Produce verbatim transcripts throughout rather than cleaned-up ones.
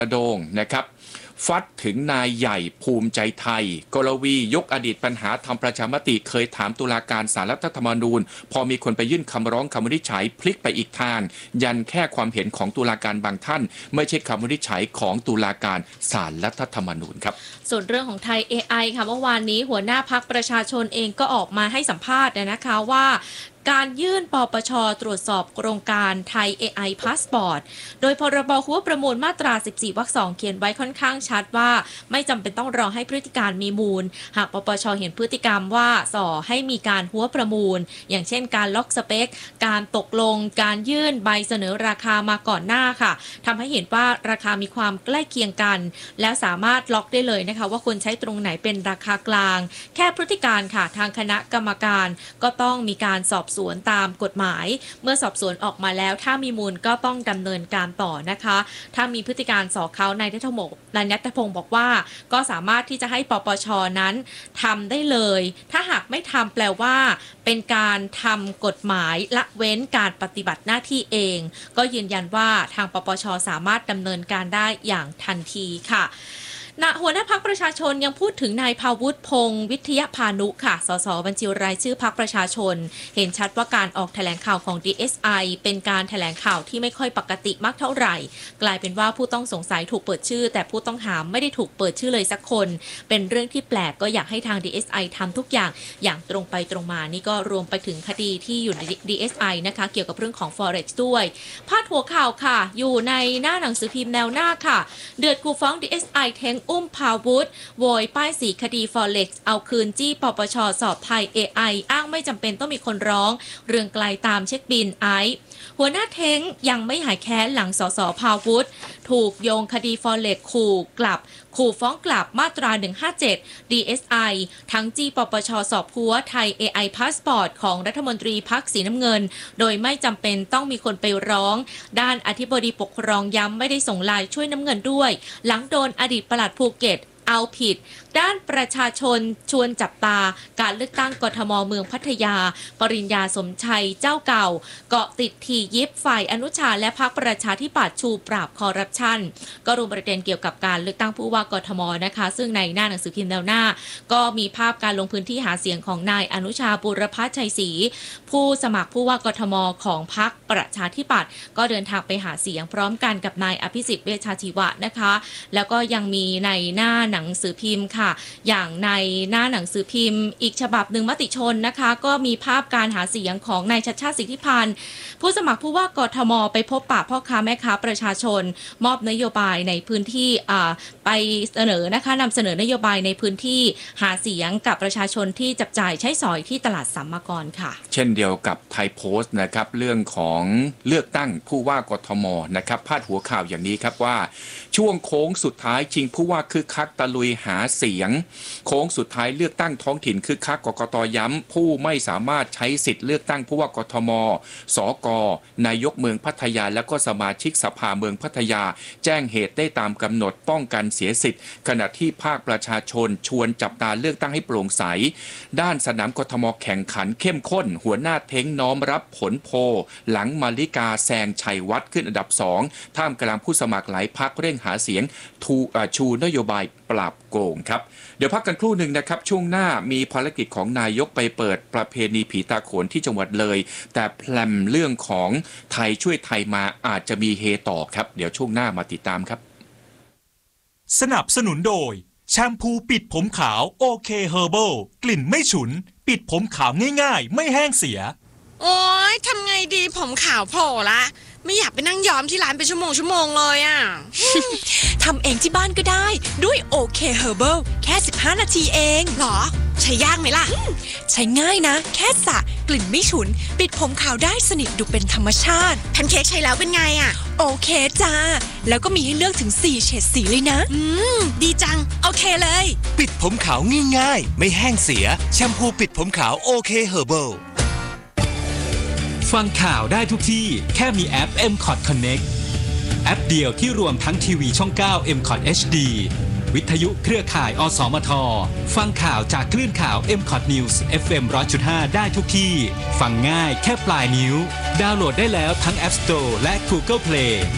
โดงนะครับฟัดถึงนายใหญ่ภูมิใจไทยกรวียกอดีตปัญหาทำประชามติเคยถามตุลาการศาลรัฐธรรมนูญพอมีคนไปยื่นคำร้องคำวินิจฉัยพลิกไปอีกทางยันแค่ความเห็นของตุลาการบางท่านไม่ใช่คำวินิจฉัยของตุลาการศาลรัฐธรรมนูญครับส่วนเรื่องของไทย เอ ไอ ค่ะเมื่อวานนี้หัวหน้าพรรคประชาชนเองก็ออกมาให้สัมภาษณ์นะคะว่าการยื่นปปช.ตรวจสอบโครงการไทย เอ ไอ พาสปอร์ตโดยพรบหัวประมูลมาตราสิบสี่วรรคสองเขียนไว้ค่อนข้างชัดว่าไม่จำเป็นต้องรอให้พฤติการมีมูลหากปปช.เห็นพฤติกรรมว่าส่อให้มีการหัวประมูลอย่างเช่นการล็อกสเปคการตกลงการยื่นใบเสนอราคามาก่อนหน้าค่ะทำให้เห็นว่าราคามีความใกล้เคียงกันแล้วสามารถล็อกได้เลยนะคะว่าควรใช้ตรงไหนเป็นราคากลางแค่พฤติการค่ะทางคณะกรรมการก็ต้องมีการสอบสวนตามกฎหมายเมื่อสอบสวนออกมาแล้วถ้ามีมูลก็ต้องดำเนินการต่อนะคะถ้ามีพฤติการส่อเขานายณัฐพงศ์นายณัฐพงศ์บอกว่าก็สามารถที่จะให้ปปช.นั้นทำได้เลยถ้าหากไม่ทำแปลว่าเป็นการทำกฎหมายละเว้นการปฏิบัติหน้าที่เองก็ยืนยันว่าทางปปช.สามารถดำเนินการได้อย่างทันทีค่ะณหัวหน้าพรรคประชาชนยังพูดถึงนายภาวุฒิพงศ์วิทยพานุค่ะสสบัญชีรายชื่อพรรคประชาชนเห็นชัดว่าการออกแถลงข่าวของ ดี เอส ไอ เป็นการแถลงข่าวที่ไม่ค่อยปกติมากเท่าไหร่กลายเป็นว่าผู้ต้องสงสัยถูกเปิดชื่อแต่ผู้ต้องหาไม่ได้ถูกเปิดชื่อเลยสักคนเป็นเรื่องที่แปลกก็อยากให้ทาง ดี เอส ไอ ทำทุกอย่างอย่างตรงไปตรงมานี่ก็รวมไปถึงคดีที่อยู่ใน ดี เอส ไอ นะคะเกี่ยวกับเรื่องของ Forex ด้วยพาดหัวข่าวค่ะอยู่ในหน้าหนังสือพิมพ์แนวหน้าค่ะเดือดกูฟ้อง ดี เอส ไอ เท้งอุ้มภาวุฒิโวยป้ายสีคดี Forex เอาคืนจี้ปปช.สอบไทย เอ ไอ อ้างไม่จำเป็นต้องมีคนร้องเรื่องไกลตามเช็คบินไอซ์หัวหน้าเท้งยังไม่หายแค้นหลังสสภาวุฒิถูกโยงคดี Forex ขู่กลับขู่ฟ้องกลับมาตราหนึ่งห้าเจ็ด ดี เอส ไอ ทั้งจี้ปปช.สอบหัวไทย เอ ไอ พาสปอร์ตของรัฐมนตรีพรรคสีน้ำเงินโดยไม่จำเป็นต้องมีคนไปร้องด้านอธิบดีปกครองย้ำไม่ได้ส่งลายช่วยน้ำเงินด้วยหลังโดนอดีตปลัดภูเก็ตเอาผิดด้านประชาชนชวนจับตาการเลือกตั้งกทมเมืองพัทยาปริญญาสมชัยเจ้าเก่าเกาะติดทียิบฝ่ายอนุชาและพรรคประชาธิปัตย์ชูปราบคอร์รัปชันก็รวมประเด็นเกี่ยวกับการเลือกตั้งผู้ว่ากทมนะคะซึ่งในหน้าหนังสือพิมพ์แนวหน้าก็มีภาพการลงพื้นที่หาเสียงของนายอนุชาบุรพชัยศรีผู้สมัครผู้ว่ากทมของพรรคประชาธิปัตย์ก็เดินทางไปหาเสียงพร้อมกันกับนายอภิสิทธิ์เวชชาชีวะนะคะแล้วก็ยังมีในหน้าหนังสือพิมพ์ค่ะอย่างในหน้าหนังสือพิมพ์อีกฉบับหนึ่งมติชนนะคะก็มีภาพการหาเสียงของนายชัชชาติสิทธิพันธ์ผู้สมัครผู้ว่ากทมไปพบปะพ่อค้าแม่ค้าประชาชนมอบนโยบายในพื้นที่ไปเสนอนะคะนำเสนอนโยบายในพื้นที่หาเสียงกับประชาชนที่จับจ่ายใช้สอยที่ตลาดสัมมากรค่ะเช่นเดียวกับไทยโพสต์นะครับเรื่องของเลือกตั้งผู้ว่ากทมนะครับพาดหัวข่าวอย่างนี้ครับว่าช่วงโค้งสุดท้ายชิงผู้ว่าคึกคักตะลุยหาเสียงโค้งสุดท้ายเลือกตั้งท้องถิ่นคึกคักกกต.ย้ำผู้ไม่สามารถใช้สิทธิ์เลือกตั้งผู้ว่ากทมสกนายกเมืองพัทยาและก็สมาชิกสภาเมืองพัทยาแจ้งเหตุได้ตามกำหนดป้องกันเสียสิทธิ์ขณะที่ภาคประชาชนชวนจับตาเลือกตั้งให้โปร่งใสด้านสนามกทมแข่งขันเข้มข้นหัวหน้าเท้งน้อมรับผลโพลหลังมาริกาแซงชัยวัฒน์ขึ้นอันดับสองท่ามกลางผู้สมัครหลายพรรคเร่งหาเสียงชูนโยบายปราบโกงครับเดี๋ยวพักกันครู่หนึ่งนะครับช่วงหน้ามีภารกิจของนายกไปเปิดประเพณีผีตาโขนที่จังหวัดเลยแต่แพลมเรื่องของไทยช่วยไทยมาอาจจะมีเฮต่อครับเดี๋ยวช่วงหน้ามาติดตามครับสนับสนุนโดยแชมพูปิดผมขาวโอเคเฮอร์เบิลกลิ่นไม่ฉุนปิดผมขาวง่ายๆไม่แห้งเสียโอ๊ยทำไงดีผมขาวโผล่ละไม่อยากไปนั่งย้อมที่ร้านเป็นชั่วโมงชั่วโมงเลยอ่ะทำเองที่บ้านก็ได้ด้วยโอเคเฮอร์เบิลแค่สิบห้านาทีเองหรอใช้ยากไหมล่ะใช้ง่ายนะแค่สระกลิ่นไม่ฉุนปิดผมขาวได้สนิทดูเป็นธรรมชาติแพนเค้กใช้แล้วเป็นไงอ่ะโอเคจ้าแล้วก็มีให้เลือกถึงสี่เฉดสีเลยนะอืมดีจังโอเคเลยปิดผมขาวง่ายๆไม่แห้งเสียแชมพูปิดผมขาวโอเคเฮอร์เบิลฟังข่าวได้ทุกที่แค่มีแอป เอ็ม คอท Connect แอปเดียวที่รวมทั้งทีวีช่องเก้า เอ็ม คอท เอช ดี วิทยุเครือข่ายอสมทฟังข่าวจากคลื่นข่าว เอ็ม คอท News เอฟ เอ็ม หนึ่งร้อยจุดห้า ได้ทุกที่ฟังง่ายแค่ปลายนิ้วดาวน์โหลดได้แล้วทั้ง App Store และ Google Play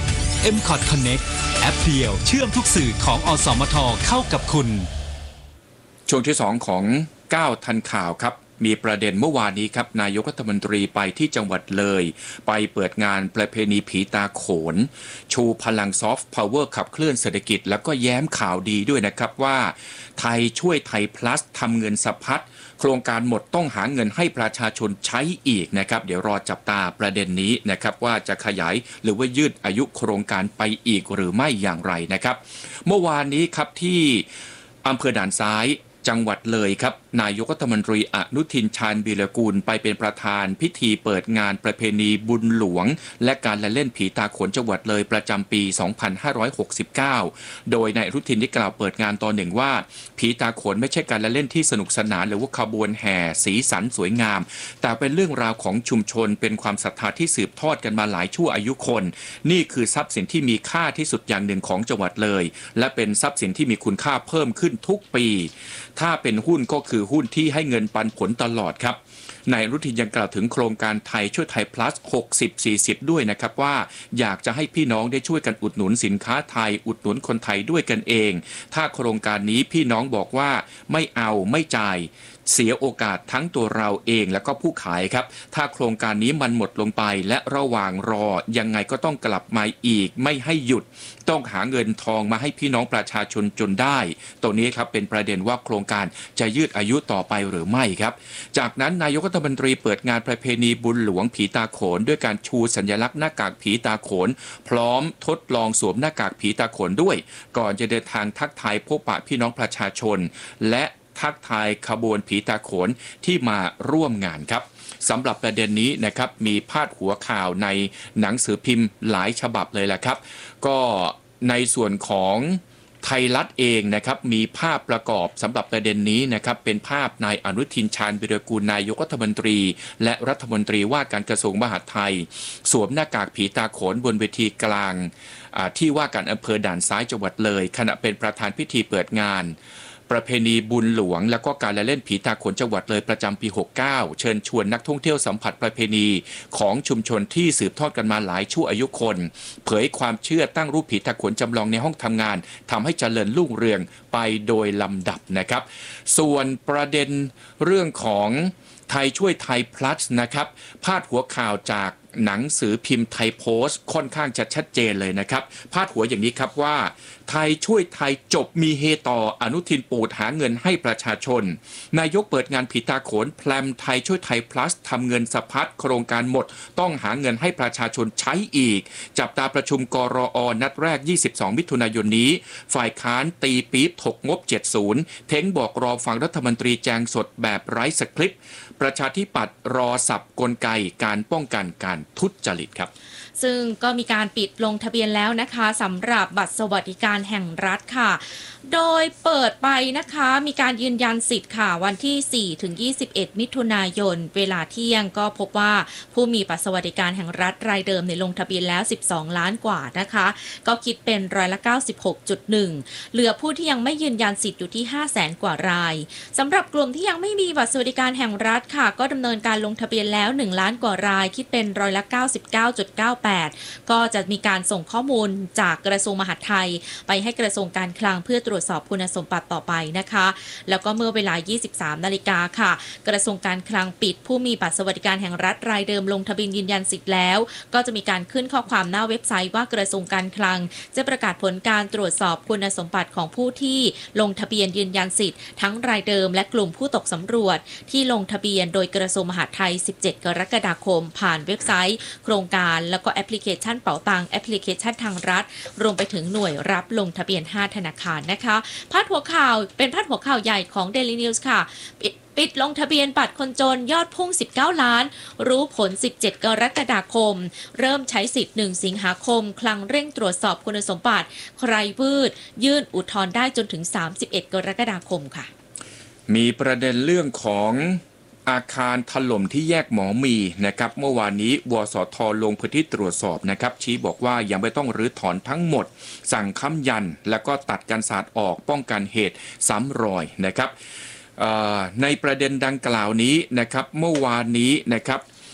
เอ็ม คอท Connect แอปเดียวเชื่อมทุกสื่อของอสมทเข้ากับคุณช่วงที่สองของเก้าทันข่าวครับมีประเด็นเมื่อวานนี้ครับนายกรัฐมนตรีไปที่จังหวัดเลยไปเปิดงานประเพณีผีตาโขนชูพลังซอฟต์พาวเวอร์ขับเคลื่อนเศรษฐกิจแล้วก็แย้มข่าวดีด้วยนะครับว่าไทยช่วยไทย plus ทำเงินสะพัดโครงการหมดต้องหาเงินให้ประชาชนใช้อีกนะครับเดี๋ยวรอจับตาประเด็นนี้นะครับว่าจะขยายหรือว่ายืดอายุโครงการไปอีกหรือไม่อย่างไรนะครับเมื่อวานนี้ครับที่อำเภอด่านซ้ายจังหวัดเลยครับนายกรัฐมนตรีอนุทินชาญวีรกูลไปเป็นประธานพิธีเปิดงานประเพณีบุญหลวงและการละเล่นผีตาโขนจังหวัดเลยประจำปี สองพันห้าร้อยหกสิบเก้า โดยนายอนุทินได้กล่าวเปิดงานตอนหนึ่งว่าผีตาโขนไม่ใช่การละเล่นที่สนุกสนานหรือว่าขบวนแห่สีสันสวยงามแต่เป็นเรื่องราวของชุมชนเป็นความศรัทธาที่สืบทอดกันมาหลายชั่วอายุคนนี่คือทรัพย์สินที่มีค่าที่สุดอย่างหนึ่งของจังหวัดเลยและเป็นทรัพย์สินที่มีคุณค่าเพิ่มขึ้นทุกปีถ้าเป็นหุ้นก็คือหุ้นที่ให้เงินปันผลตลอดครับนายอนุทินยังกล่าวถึงโครงการไทยช่วยไทย plus หกสิบ สี่สิบ ด้วยนะครับว่าอยากจะให้พี่น้องได้ช่วยกันอุดหนุนสินค้าไทยอุดหนุนคนไทยด้วยกันเองถ้าโครงการนี้พี่น้องบอกว่าไม่เอาไม่จ่ายเสียโอกาสทั้งตัวเราเองและก็ผู้ขายครับถ้าโครงการนี้มันหมดลงไปและระหว่างรอยังไงก็ต้องกลับมาอีกไม่ให้หยุดต้องหาเงินทองมาให้พี่น้องประชาชนจนได้ตรงนี้ครับเป็นประเด็นว่าโครงการจะยืดอายุต่อไปหรือไม่ครับจากนั้นนายกรัฐมนตรีเปิดงานประเพณีบุญหลวงผีตาโขนด้วยการชูสัญลักษณ์หน้ากากผีตาโขนพร้อมทดลองสวมหน้ากากผีตาโขนด้วยก่อนจะเดินทางทักทายพบปะพี่น้องประชาชนและทักทายขบวนผีตาโขนที่มาร่วมงานครับสำหรับประเด็นนี้นะครับมีพาดหัวข่าวในหนังสือพิมพ์หลายฉบับเลยแหละครับก็ในส่วนของไทยรัฐเองนะครับมีภาพประกอบสำหรับประเด็นนี้นะครับเป็นภาพนายอนุทินชาญวีรกูลนายกรัฐมนตรีและรัฐมนตรีว่าการกระทรวงมหาดไทยสวมหน้ากากผีตาโขนบนเวทีกลางที่ว่าการอำเภอด่านซ้ายจังหวัดเลยขณะเป็นประธานพิธีเปิดงานประเพณีบุญหลวงและก็การละเล่นผีตาโขนจังหวัดเลยประจำปีหกสิบเก้าเชิญชวนนักท่องเที่ยวสัมผัสประเพณีของชุมชนที่สืบทอดกันมาหลายชั่วอายุคนเผยความเชื่อตั้งรูปผีตาโขนจำลองในห้องทำงานทำให้เจริญรุ่งเรืองไปโดยลำดับนะครับส่วนประเด็นเรื่องของไทยช่วยไทย plus นะครับพาดหัวข่าวจากหนังสือพิมพ์ไทยโพสต์ค่อนข้างจะชัดเจนเลยนะครับพาดหัวอย่างนี้ครับว่าไทยช่วยไทยจบมีเฮต่ออนุทินปูดหาเงินให้ประชาชนนายกเปิดงานผีตาโขนแพลมไทยช่วยไทย plus ทำเงินสะพัดโครงการหมดต้องหาเงินให้ประชาชนใช้อีกจับตาประชุมกรอนัดแรกยี่สิบสองมิถุนายนนี้ฝ่ายค้านตีปี๊บถกงบเจ็ดสิบเท้งบอกรอฟังรัฐมนตรีแจงสดแบบไร้สคริปต์ประชาธิปัตย์รอสับกลไกการป้องกันการทุจริตครับซึ่งก็มีการปิดลงทะเบียนแล้วนะคะสำหรับบัตรสวัสดิการแห่งรัฐค่ะโดยเปิดไปนะคะมีการยืนยันสิทธิ์ค่ะวันที่สี่ถึงยี่สิบเอ็ดมิถุนายนเวลาเที่ยงก็พบว่าผู้มีบัตรสวัสดิการแห่งรัฐรายเดิมในลงทะเบียนแล้วสิบสองล้านกว่านะคะก็คิดเป็นร้อยละ เก้าสิบหกจุดหนึ่ง เหลือผู้ที่ยังไม่ยืนยันสิทธิ์อยู่ที่ห้าแสนกว่ารายสำหรับกลุ่มที่ยังไม่มีบัตรสวัสดิการแห่งรัฐค่ะก็ดำเนินการลงทะเบียนแล้วหนึ่งล้านกว่ารายคิดเป็นร้อยละ เก้าสิบเก้าจุดเก้าแปด ก็จะมีการส่งข้อมูลจากกระทรวงมหาดไทยไปให้กระทรวงการคลังเพื่อตรวจสอบคุณสมบัติต่อไปนะคะแล้วก็เมื่อเวลา ยี่สิบสามนาฬิกาค่ะกระทรวงการคลังปิดผู้มีบัตรสวัสดิการแห่งรัฐรายเดิมลงทะเบียนยืนยันสิทธิ์แล้วก็จะมีการขึ้นข้อความหน้าเว็บไซต์ว่ากระทรวงการคลังจะประกาศผลการตรวจสอบคุณสมบัติของผู้ที่ลงทะเบียนยืนยันสิทธิ์ทั้งรายเดิมและกลุ่มผู้ตกสำรวจที่ลงทะเบียนโดยกระทรวงมหาดไทยสิบเจ็ดกรกฎาคมผ่านเว็บไซต์โครงการแล้วก็แอปพลิเคชันเป๋าตังแอปพลิเคชันทางรัฐรวมไปถึงหน่วยรับลงทะเบียนห้าธนาคารนะคะพาดหัวข่าวเป็นพาดหัวข่าวใหญ่ของ Daily News ค่ะปิดลงทะเบียนบัตรคนจนยอดพุ่งสิบเก้าล้านรู้ผลสิบเจ็ดกรกฎาคมเริ่มใช้สิทธิ์หนึ่งสิงหาคมคลังเร่งตรวจสอบคุณสมบัติใครวืดยื่นอุทธรณ์ได้จนถึงสามสิบเอ็ดกรกฎาคมค่ะมีประเด็นเรื่องของอาคารถล่มที่แยกหมอมีนะครับเมื่อวานนี้วสทลงพื้นที่ตรวจสอบนะครับชี้บอกว่ายังไม่ต้องรื้อถอนทั้งหมดสั่งค้ำยันแล้วก็ตัดกันศาสตร์ออกป้องกันเหตุซ้ำรอยนะครับในประเด็นดังกล่าวนี้นะครับเมื่อวานนี้นะครับ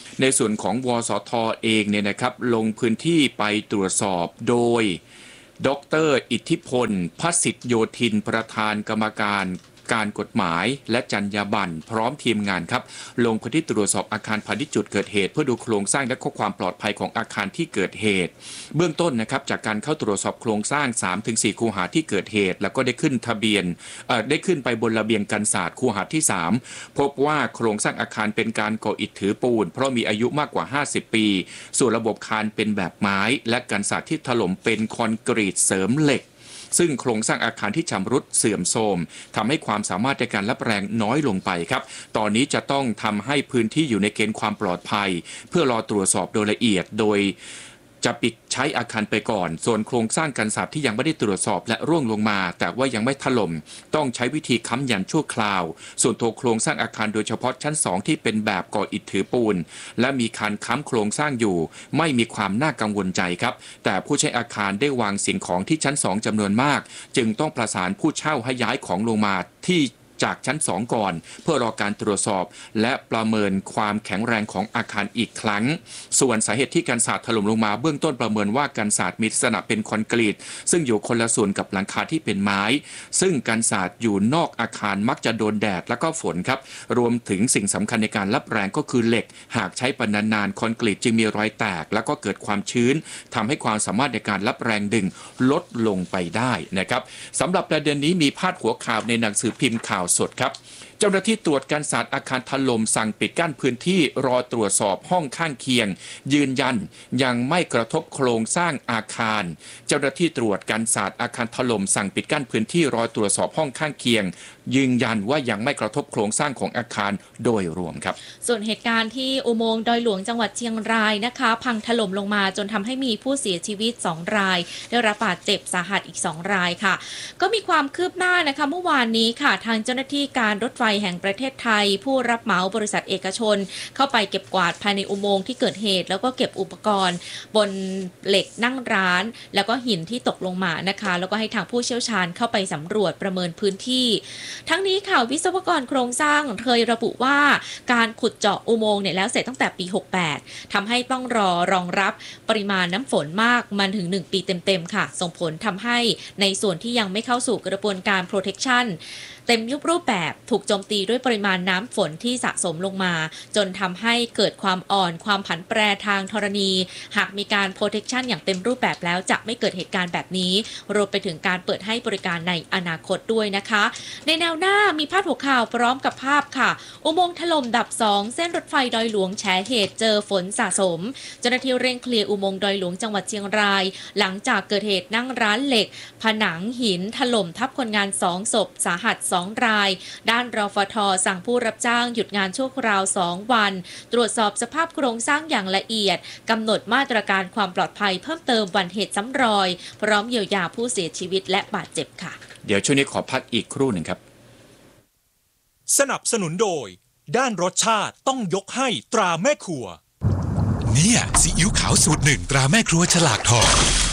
ในส่วนของวสทเองเนี่ยนะครับลงพื้นที่ไปตรวจสอบโดยดร.อิทธิพลพสิทธิโยธินประธานกรรมการการกฎหมายและจรรยาบรรณพร้อมทีมงานครับลงพื้นที่ตรวจสอบอาคารพาณิชย์จุดเกิดเหตุเพื่อดูโครงสร้างและความปลอดภัยของอาคารที่เกิดเหตุเบื้องต้นนะครับจากการเข้าตรวจสอบโครงสร้าง สามถึงสี่ คูหาที่เกิดเหตุแล้วก็ได้ขึ้นทะเบียนเอ่อได้ขึ้นไปบนระเบียงกันศาสตร์คูหาที่สามพบว่าโครงสร้างอาคารเป็นการก่ออิฐถือปูนเพราะมีอายุมากกว่าห้าสิบปีส่วนระบบคานเป็นแบบไม้และกันศาสตร์ที่ถล่มเป็นคอนกรีตเสริมเหล็กซึ่งโครงสร้างอาคารที่ชำรุดเสื่อมโทรมทำให้ความสามารถในการรับแรงน้อยลงไปครับตอนนี้จะต้องทำให้พื้นที่อยู่ในเกณฑ์ความปลอดภัยเพื่อรอตรวจสอบโดยละเอียดโดยจะปิดใช้อาคารไปก่อนส่วนโครงสร้างกันศาสตร์ที่ยังไม่ได้ตรวจสอบและร่วงลงมาแต่ว่ายังไม่ถล่มต้องใช้วิธีค้ำยันชั่วคราวส่วนตัวโครงสร้างอาคารโดยเฉพาะชั้นสองที่เป็นแบบก่ออิฐถือปูนและมีคานค้ำโครงสร้างอยู่ไม่มีความน่ากังวลใจครับแต่ผู้ใช้อาคารได้วางสิ่งของที่ชั้นสองจำนวนมากจึงต้องประสานผู้เช่าให้ย้ายของลงมาที่จากชั้นสองก่อนเพื่อรอการตรวจสอบและประเมินความแข็งแรงของอาคารอีกครั้งส่วนสาเหตุที่กันศาสตร์ถล่มลงมาเบื้องต้นประเมินว่ากันศาสตร์มีลักษณะเป็นคอนกรีตซึ่งอยู่คนละส่วนกับหลังคาที่เป็นไม้ซึ่งกันศาสตร์อยู่นอกอาคารมักจะโดนแดดและก็ฝนครับรวมถึงสิ่งสำคัญในการรับแรงก็คือเหล็กหากใช้ไปนานๆคอนกรีตจึงมีรอยแตกแล้วก็เกิดความชื้นทำให้ความสามารถในการรับแรงดึงลดลงไปได้นะครับสำหรับประเด็นนี้มีพาดหัวข่าวในหนังสือพิมพ์ข่าวสดครับเจ้าหน้าที่ตรวจการศาสตร์อาคารถล่มสั่งปิดกั้นพื้นที่รอตรวจสอบห้องข้างเคียงยืนยันยังไม่กระทบโครงสร้างอาคารเจ้าหน้าที่ตรวจการศาสตร์อาคารถล่มสั่งปิดกั้นพื้นที่รอตรวจสอบห้องข้างเคียงยืนยันว่ายังไม่กระทบโครงสร้างของอาคารโดยรวมครับส่วนเหตุการณ์ที่อุโมงค์ดอยหลวงจังหวัดเชียงรายนะคะพังถล่มลงมาจนทำให้มีผู้เสียชีวิตสองรายได้รับบาดเจ็บสาหัสอีกสองรายค่ะก็มีความคืบหน้านะคะเมื่อวานนี้ค่ะทางเจ้าหน้าที่การรถไฟแห่งประเทศไทยผู้รับเหมาบริษัทเอกชนเข้าไปเก็บกวาดภายในอุโมงค์ที่เกิดเหตุแล้วก็เก็บอุปกรณ์บนเหล็กนั่งร้านแล้วก็หินที่ตกลงมานะคะแล้วก็ให้ทางผู้เชี่ยวชาญเข้าไปสำรวจประเมินพื้นที่ทั้งนี้ค่ะวิศวกรโครงสร้างเคยระบุว่าการขุดเจาะอุโมงค์เนี่ยแล้วเสร็จตั้งแต่ปีหกสิบแปดทำให้ต้องรอรองรับปริมาณน้ำฝนมากมันถึงหนึ่งปีเต็มๆค่ะส่งผลทำให้ในส่วนที่ยังไม่เข้าสู่กระบวนการ protectionเต็มรูปแบบถูกโจมตีด้วยปริมาณน้ำฝนที่สะสมลงมาจนทำให้เกิดความอ่อนความผันแปรทางธรณีหากมีการ protection อย่างเต็มรูปแบบแล้วจะไม่เกิดเหตุการณ์แบบนี้รวมไปถึงการเปิดให้บริการในอนาคตด้วยนะคะในแนวหน้ามีพาดหัวข่าวพร้อมกับภาพค่ะอุโมงค์ถล่มดับสองเส้นรถไฟดอยหลวงแฉเหตุเจอฝนสะสมเจ้าหน้าที่เร่งเคลียร์อุโมงค์ดอยหลวงจังหวัดเชียงรายหลังจากเกิดเหตุนั่งร้านเหล็กผนังหินถล่มทับคนงานสองศพสาหัสสองรายด้านรฟท.สั่งผู้รับจ้างหยุดงานชั่วคราวสองวันตรวจสอบสภาพโครงสร้างอย่างละเอียดกำหนดมาตรการความปลอดภัยเพิ่มเติมวันเหตุซ้ำรอยพร้อมเยียวยาผู้เสียชีวิตและบาดเจ็บค่ะเดี๋ยวช่วงนี้ขอพักอีกครู่หนึ่งครับสนับสนุนโดยด้านรสชาติต้องยกให้ตราแม่ครัวเนี่ยซีอิ๊วขาวสูตรหนึ่งตราแม่ครัวฉลากทอง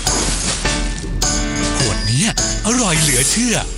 ขวดนี้อร่อยเหลือเชื่อ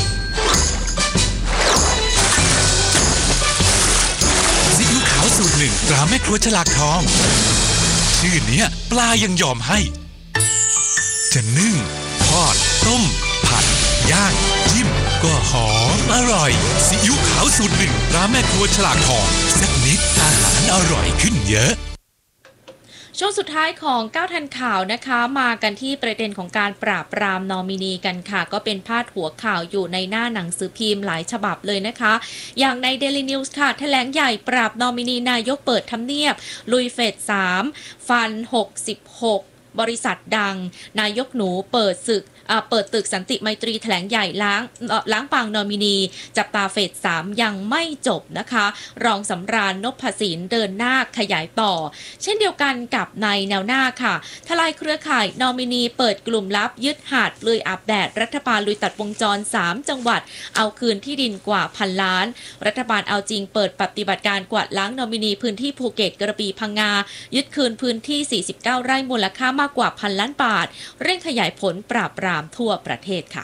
ซีอิ๊วขาวสูตรหนึ่งตราแม่ครัวฉลากทองชื่อเนี้ยปลายังยอมให้จะนึ่งทอดต้มผัดย่างจิ้มก็หอมอร่อยซีอิ๊วขาวสูตรหนึ่งตราแม่ครัวฉลากทองสักนิดอาหารอร่อยขึ้นเยอะช่วงสุดท้ายของเก้าทันข่าวนะคะมากันที่ประเด็นของการปราบปรามนอมินีกันค่ะก็เป็นพาดหัวข่าวอยู่ในหน้าหนังสือพิมพ์หลายฉบับเลยนะคะอย่างใน Daily News ค่ะแถลงใหญ่ปราบนอมินีนายกเปิดทำเนียบลุยเฟสสามฟันหกสิบหกบริษัทดังนายกหนูเปิดศึกเปิดตึกสันติไมตรีแถลงใหญ่ล้างล้างปางนอมินีจับตาเฟสสามยังไม่จบนะคะรองสำราญนพสินเดินหน้าขยายต่อเช่นเดียวกันกับในแนวหน้าค่ะทลายเครือข่ายนอมินีเปิดกลุ่มลับยึดหาดเลยอาบแดดรัฐบาลลุยตัดวงจรสามจังหวัดเอาคืนที่ดินกว่าพันล้านรัฐบาลเอาจริงเปิดปฏิบัติการกวาดล้างนอมินีพื้นที่ภูเก็ตกระบี่พังงายึดคืนพื้นที่สี่สิบเก้าไร่มูลค่ามากกว่าพันล้านบาทเร่งขยายผลปราบปรามทั่วประเทศค่ะ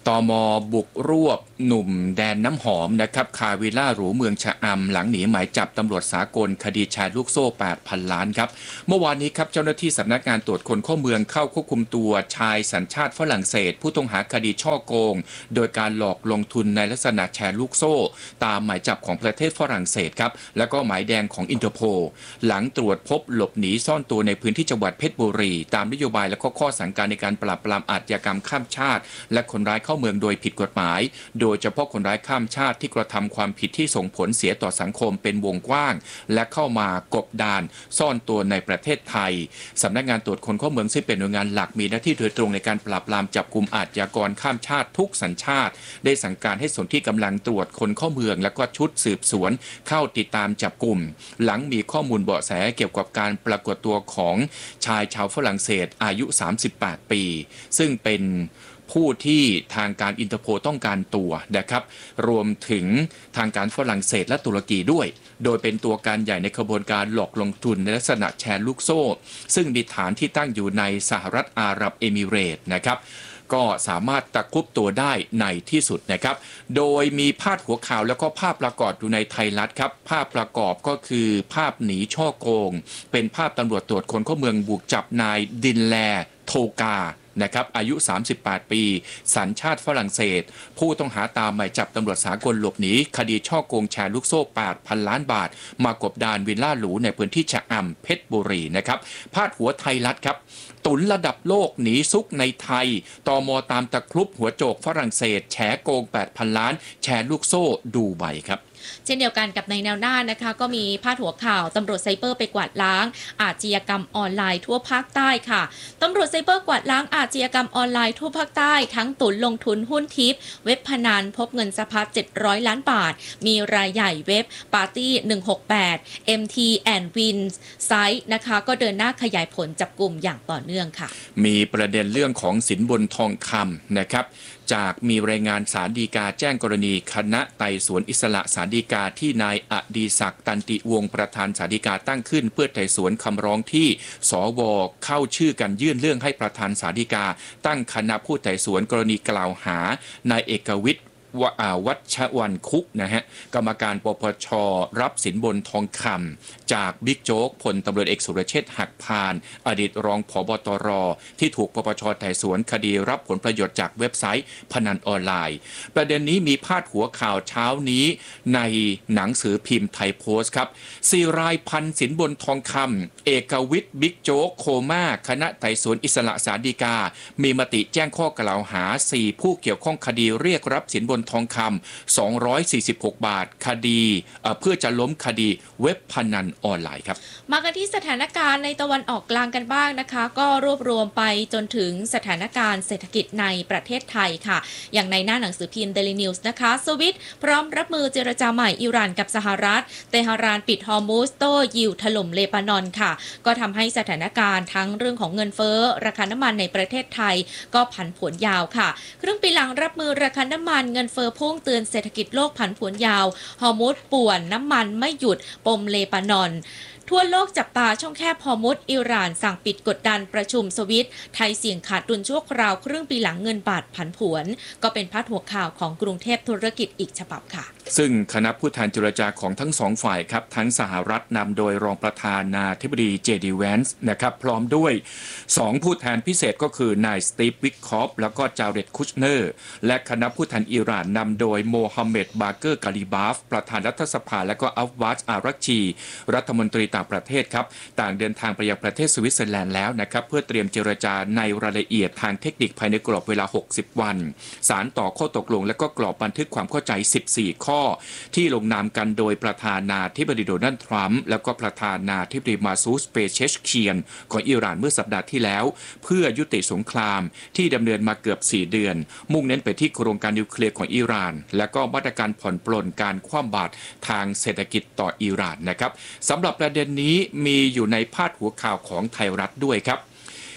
ตม.บุกรวบหนุ่มแดนน้ำหอมนะครับคาวิลล่าหรูเมืองชะอำหลังหนีหมายจับตำรวจสากลคดีแชร์ลูกโซ่ แปดพัน ล้านครับเมื่อวานนี้ครับเจ้าหน้าที่สำนักงานตรวจคนเข้าเมืองเข้าควบคุมตัวชายสัญชาติฝรั่งเศสผู้ต้องหาคดีช่อโกงโดยการหลอกลงทุนในลักษณะแชร์ลูกโซ่ตามหมายจับของประเทศฝรั่งเศสครับแล้วก็หมายแดงของอินเตอร์โพลหลังตรวจพบหลบหนีซ่อนตัวในพื้นที่จังหวัดเพชรบุรีตามนโยบายและข้อสั่งการในการปราบปรามอาชญากรรมข้ามชาติและคนร้ายเข้าเมืองโดยผิดกฎหมายโดยเฉพาะคนร้ายข้ามชาติที่กระทำความผิดที่ส่งผลเสียต่อสังคมเป็นวงกว้างและเข้ามากบดานซ่อนตัวในประเทศไทยสำนักงานตรวจคนเข้าเมืองซึ่งเป็นหน่วยงานหลักมีหน้าที่โดยตรงในการปราบปรามจับกุมอาชญากรข้ามชาติทุกสัญชาติได้สั่งการให้ส่วนที่กำลังตรวจคนเข้าเมืองและก็ชุดสืบสวนเข้าติดตามจับกลุ่มหลังมีข้อมูลเบาะแสเกี่ยวกับการปรากฏตัวของชายชาวฝรั่งเศสอายุสามสิบแปดปีซึ่งเป็นผู้ที่ทางการอินเตอร์โพลต้องการตัวนะครับรวมถึงทางการฝรั่งเศสและตุรกีด้วยโดยเป็นตัวการใหญ่ในขบวนการหลอกลงทุนในลักษณะแชร์ลูกโซ่ซึ่งมีฐานที่ตั้งอยู่ในสหรัฐอาหรับเอมิเรตส์นะครับก็สามารถตะครุบตัวได้ในที่สุดนะครับโดยมีพาดหัวข่าวแล้วก็ภาพประกอบอยู่ในไทยรัฐครับภาพประกอบก็คือภาพหนีช่อโกงเป็นภาพตำรวจตรวจคนเข้าเมืองบุกจับนายดินแลโทกานะครับอายุสามสิบแปดปีสัญชาติฝรั่งเศสผู้ต้องหาตามหมายจับตำรวจสากลหลบหนีคดีช่อโกงแชร์ลูกโซ่ แปดพัน ล้านบาทมากบดานวิลล่าหรูในพื้นที่ชะอำเพชรบุรีนะครับพาดหัวไทยรัฐครับตุนระดับโลกหนีซุกในไทยตม.ตามตะครุบหัวโจกฝรั่งเศสแฉโกง แปดพัน ล้านแชร์ลูกโซ่ดูไบครับเช่นเดียวกันกับในแนวหน้านะคะก็มีพาดหัวข่าวตำรวจไซเบอร์ไปกวาดล้างอาชญากรรมออนไลน์ทั่วภาคใต้ค่ะตำรวจไซเบอร์กวาดล้างอาชญากรรมออนไลน์ทั่วภาคใต้ทั้งตุนลงทุนหุ้นทิปเว็บพนันพบเงินสะพัดเจ็ดร้อยล้านบาทมีรายใหญ่เว็บ Party หนึ่งหกแปด เอ็ม ที and Wins ไซต์นะคะก็เดินหน้าขยายผลจับกลุ่มอย่างต่อเนื่องค่ะมีประเด็นเรื่องของสินบนทองคำนะครับจากมีรายงานศาลฎีกาแจ้งกรณีคณะไต่สวนอิสระศาลฎีกาที่นายอดีศักดิ์ตันติวงศ์ประธานศาลฎีกาตั้งขึ้นเพื่อไต่สวนคำร้องที่สวเข้าชื่อกันยื่นเรื่องให้ประธานศาลฎีกาตั้งคณะผู้ไต่สวนกรณีกล่าวหานายเอกวิทย์วัชวันคุกนะฮะกรรมการปปช.รับสินบนทองคำจากบิ๊กโจ๊กพลตำรวจเอกสุรเชษฐ์หักพานอดีตรองผบตร.ที่ถูกปปช.ไต่สวนคดีรับผลประโยชน์จากเว็บไซต์พนันออนไลน์ประเด็นนี้มีพาดหัวข่าวเช้านี้ในหนังสือพิมพ์ไทยโพสต์ครับสี่รายพันสินบนทองคำเอกวิทย์บิ๊กโจ๊กโคม่าคณะไต่สวนอิสระศาลฎีกามีมติแจ้งข้อกล่าวหาสี่ผู้เกี่ยวข้องคดีเรียกรับสินบนทองคำสองร้อยสี่สิบหกบาทคดีเพื่อจะล้มคดีเว็บพนันออนไลน์ครับมากันที่สถานการณ์ในตะวันออกกลางกันบ้างนะคะก็รวบรวมไปจนถึงสถานการณ์เศรษฐกิจในประเทศไทยค่ะอย่างในหน้าหนังสือพิมพ์ Daily News นะคะสวิตพร้อมรับมือเจรจาใหม่อิหร่านกับสหรัฐเตหะรานปิดฮอร์มุซโต้ยิวถล่มเลบานอนค่ะก็ทำให้สถานการณ์ทั้งเรื่องของเงินเฟ้อราคาน้ำมันในประเทศไทยก็ผันผวนยาวค่ะครึ่งปีหลังรับมือราคาน้ำมันเงินเฟ้อพุ่งเตือนเศรษฐกิจโลกผันผวนยาวฮอร์มุซป่วนน้ำมันไม่หยุดปมเลบานอนทั่วโลกจับตาช่องแคบฮอร์มุซอิหร่านสั่งปิดกดดันประชุมสวิตไทยเสี่ยงขาดดุลชั่วคราวครึ่งปีหลังเงินบาทผันผวนก็เป็นพาดหัวข่าวของกรุงเทพธุรกิจอีกฉบับค่ะซึ่งคณะผู้แทนเจรจาของทั้งสองฝ่ายครับทั้งสหรัฐนำโดยรองประธานาธิบดีเจดีแวนส์นะครับพร้อมด้วยสองผู้แทนพิเศษก็คือนายสตีฟวิกคอฟแล้วก็จาเรดคุชเนอร์และคณะผู้แทนอิหร่านนำโดยโมฮัมเหม็ดบาเกอร์กาลิบาฟประธานรัฐสภาและก็อัฟวาจอารักชีรัฐมนตรีต่างประเทศครับต่างเดินทางไปยังประเทศสวิตเซอร์แลนด์แล้วนะครับเพื่อเตรียมเจรจาในรายละเอียดทางเทคนิคภายในกรอบเวลาหกสิบวันสารต่อข้อตกลงและก็กรอบบันทึกความเข้าใจสิบสี่ข้อที่ลงนามกันโดยประธานาธิบดีโดนัลด์ทรัมป์แล้วก็ประธานาธิบดีมาซูสเปเชชเคียนของอิหร่านเมื่อสัปดาห์ที่แล้วเพื่อยุติสงครามที่ดำเนินมาเกือบสี่เดือนมุ่งเน้นไปที่โครงการนิวเคลียร์ของอิหร่านและก็มาตรการผ่อนปลนการคว่ำบาตรทางเศรษฐกิจต่ออิหร่านนะครับสำหรับประเด็นนี้มีอยู่ในพาดหัวข่าวของไทยรัฐด้วยครับ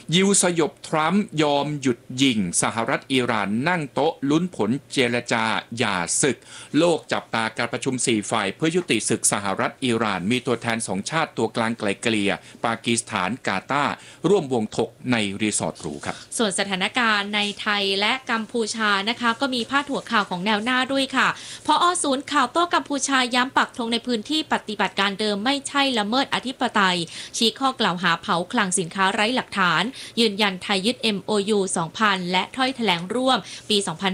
ยิวสยบทรัมป์ยอมหยุดยิงสหรัฐอิหร่านนั่งโต๊ะลุ้นผลเจรจาหย่าศึกโลกจับตาการประชุมสี่ฝ่ายเพื่อยุติศึกสหรัฐอิหร่านมีตัวแทนสองชาติตัวกลางไกลเกลี่ยปากีสถานกาตาร์ร่วมวงถกในรีสอร์ทหรูครับส่วนสถานการณ์ในไทยและกัมพูชานะคะก็มีพาดหัวข่าวของแนวหน้าด้วยค่ะพอศูนย์ข่าวโต้กัมพูชาย้ำปักธงในพื้นที่ปฏิบัติการเดิมไม่ใช่ละเมิดอธิปไตยชี้ข้อกล่าวหาเผาคลังสินค้าไร้หลักฐานยืนยันไทยยึด เอ็ม โอ ยู สองพัน และถ้อยแถลงร่วมปี สองพัน